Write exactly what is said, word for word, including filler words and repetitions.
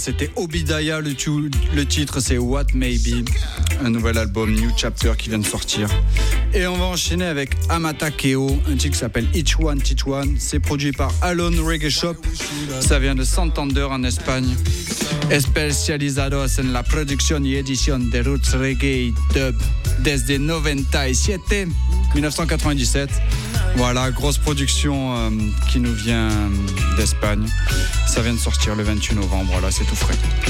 C'était Obidaya, le, tu- le titre c'est What Maybe, un nouvel album New Chapter qui vient de sortir. Et on va enchaîner avec Amata Keo, un titre qui s'appelle Each One Teach One. C'est produit par Alone Reggae Shop, ça vient de Santander en Espagne. Especializados en la producción y edición de roots reggae dub desde noventa y siete, dix-neuf cent quatre-vingt-dix-sept. Voilà, grosse production euh, qui nous vient d'Espagne. Ça vient de sortir le vingt-huit novembre, voilà, c'est tout frais.